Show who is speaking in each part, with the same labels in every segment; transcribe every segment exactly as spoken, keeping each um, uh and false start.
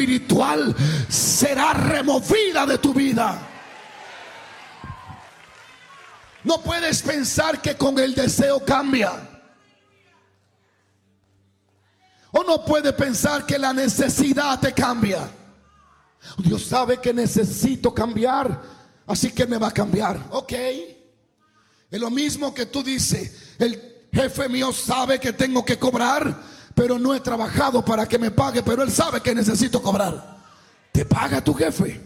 Speaker 1: espiritual será removida de tu vida. No puedes pensar que con el deseo cambia. O no puedes pensar que la necesidad te cambia. Dios sabe que necesito cambiar, así que me va a cambiar. Ok. Es lo mismo que tú dices: el jefe mío sabe que tengo que cobrar, pero no he trabajado para que me pague, pero él sabe que necesito cobrar. ¿Te paga tu jefe?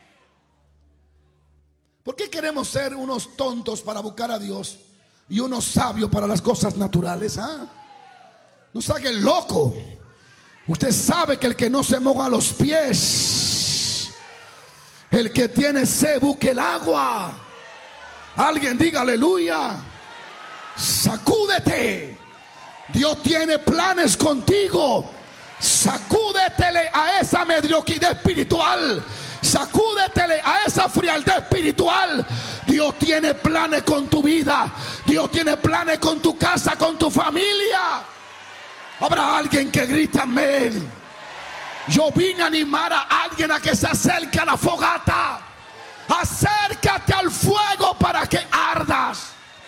Speaker 1: ¿Por qué queremos ser unos tontos para buscar a Dios y unos sabios para las cosas naturales? ¿Ah? No se haga el loco. Usted sabe que el que no se moja los pies, el que tiene sed, busque el agua. Alguien diga aleluya. Sacúdete. Dios tiene planes contigo. Sacúdetele a esa mediocridad espiritual. Sacúdetele a esa frialdad espiritual. Dios tiene planes con tu vida. Dios tiene planes con tu casa, con tu familia. Habrá alguien que grita amén. Yo vine a animar a alguien a que se acerque a la fogata. Acércate al fuego para que ardas.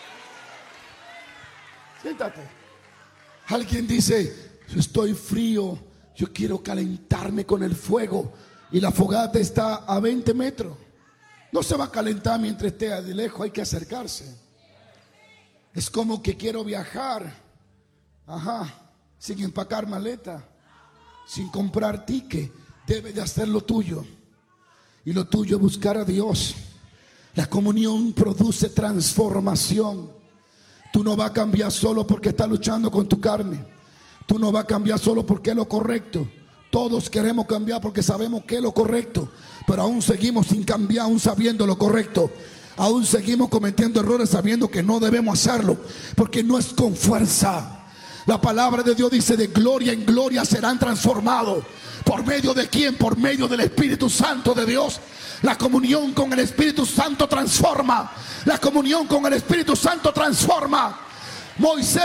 Speaker 1: Siéntate. Alguien dice: estoy frío, yo quiero calentarme con el fuego. Y la fogata está a veinte metros. No se va a calentar mientras esté de lejos, hay que acercarse. Es como que quiero viajar, ajá, sin empacar maleta, sin comprar ticket. Debe de hacer lo tuyo. Y lo tuyo es buscar a Dios. La comunión produce transformación. Tú no vas a cambiar solo porque estás luchando con tu carne. Tú no vas a cambiar solo porque es lo correcto. Todos queremos cambiar porque sabemos que es lo correcto, pero aún seguimos sin cambiar, aún sabiendo lo correcto. Aún seguimos cometiendo errores sabiendo que no debemos hacerlo, porque no es con fuerza. La palabra de Dios dice: de gloria en gloria serán transformados. ¿Por medio de quién? Por medio del Espíritu Santo de Dios. La comunión con el Espíritu Santo transforma. La comunión con el Espíritu Santo transforma. Moisés